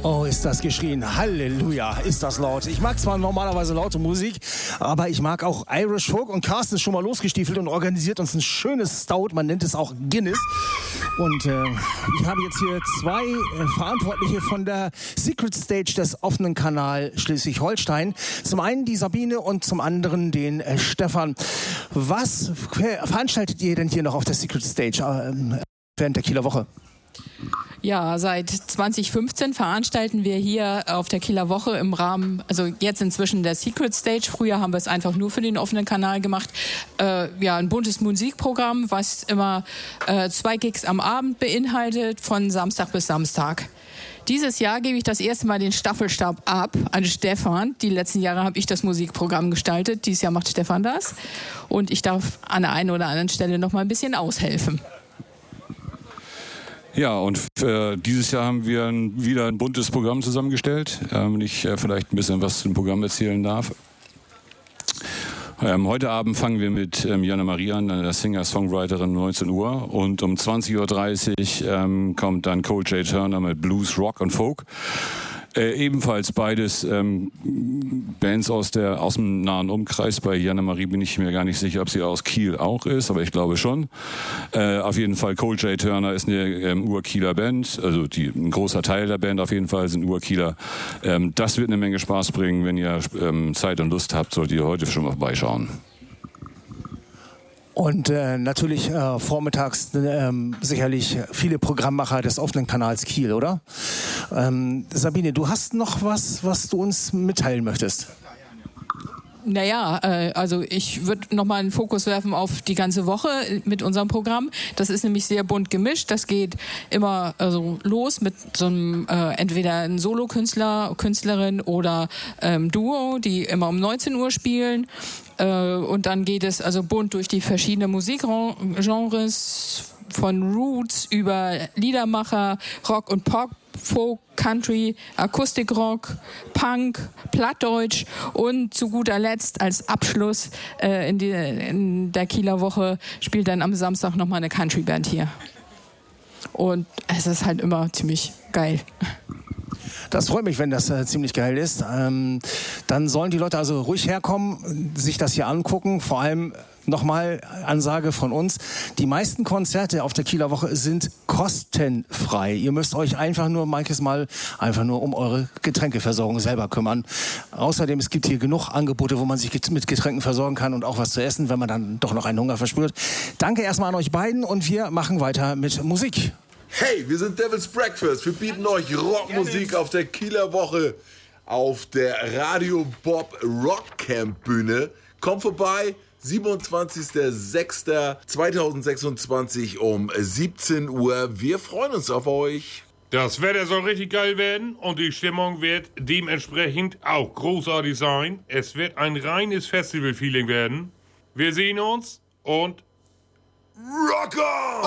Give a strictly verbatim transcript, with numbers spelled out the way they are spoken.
Oh, ist das geschrien. Halleluja, ist das laut. Ich mag zwar normalerweise laute Musik, aber ich mag auch Irish Folk. Und Carsten ist schon mal losgestiefelt und organisiert uns ein schönes Stout. Man nennt es auch Guinness. Und äh, ich habe jetzt hier zwei äh, Verantwortliche von der Secret Stage des offenen Kanal Schleswig-Holstein. Zum einen die Sabine und zum anderen den äh, Stefan. Was ver- veranstaltet ihr denn hier noch auf der Secret Stage äh, während der Kieler Woche? Ja, seit zwanzig fünfzehn veranstalten wir hier auf der Kieler Woche im Rahmen, also jetzt inzwischen der Secret Stage. Früher haben wir es einfach nur für den offenen Kanal gemacht. Äh, ja, ein buntes Musikprogramm, was immer äh, zwei Gigs am Abend beinhaltet, von Samstag bis Samstag. Dieses Jahr gebe ich das erste Mal den Staffelstab ab an Stefan. Die letzten Jahre habe ich das Musikprogramm gestaltet. Dieses Jahr macht Stefan das. Und ich darf an der einen oder anderen Stelle noch mal ein bisschen aushelfen. Ja, und äh, dieses Jahr haben wir ein, wieder ein buntes Programm zusammengestellt. Ähm, ich äh, vielleicht ein bisschen was zum Programm erzählen darf. Ähm, heute Abend fangen wir mit ähm, Jana Maria an, der Singer-Songwriterin, neunzehn Uhr. Und um zwanzig Uhr dreißig ähm, kommt dann Cole J. Turner mit Blues, Rock und Folk. Äh, ebenfalls beides ähm, Bands aus, der, aus dem nahen Umkreis. Bei Jana Marie bin ich mir gar nicht sicher, ob sie aus Kiel auch ist, aber ich glaube schon. Äh, auf jeden Fall, Cole J. Turner ist eine ähm, Ur-Kieler Band, also die, ein großer Teil der Band auf jeden Fall sind Ur-Kieler. Ähm, das wird eine Menge Spaß bringen. Wenn ihr ähm, Zeit und Lust habt, solltet ihr heute schon mal vorbeischauen. Und äh, natürlich äh, vormittags ähm, sicherlich viele Programmmacher des offenen Kanals Kiel, oder? Ähm, Sabine, du hast noch was, was du uns mitteilen möchtest? Naja, äh, also ich würde nochmal einen Fokus werfen auf die ganze Woche mit unserem Programm. Das ist nämlich sehr bunt gemischt. Das geht immer also los mit so einem äh, entweder ein Solokünstler, Künstlerin oder ähm, Duo, die immer um neunzehn Uhr spielen. Äh, und dann geht es also bunt durch die verschiedenen Musikgenres, von Roots über Liedermacher, Rock und Pop, Folk, Country, Akustikrock, Punk, Plattdeutsch und zu guter Letzt als Abschluss äh, in, die, in der Kieler Woche spielt dann am Samstag nochmal eine Countryband hier. Und es ist halt immer ziemlich geil. Das freut mich, wenn das äh, ziemlich geil ist. Ähm, dann sollen die Leute also ruhig herkommen, sich das hier angucken. Vor allem nochmal Ansage von uns. Die meisten Konzerte auf der Kieler Woche sind kostenfrei. Ihr müsst euch einfach nur manches Mal einfach nur um eure Getränkeversorgung selber kümmern. Außerdem, es gibt hier genug Angebote, wo man sich mit Getränken versorgen kann und auch was zu essen, wenn man dann doch noch einen Hunger verspürt. Danke erstmal an euch beiden und wir machen weiter mit Musik. Hey, wir sind Devil's Breakfast. Wir bieten euch Rockmusik auf der Kieler Woche auf der Radio Bob Rockcamp Bühne. Kommt vorbei, siebenundzwanzigster sechster zweitausendsechsundzwanzig um siebzehn Uhr. Wir freuen uns auf euch. Das Wetter soll richtig geil werden und die Stimmung wird dementsprechend auch großartig sein. Es wird ein reines Festival-Feeling werden. Wir sehen uns und Rock on!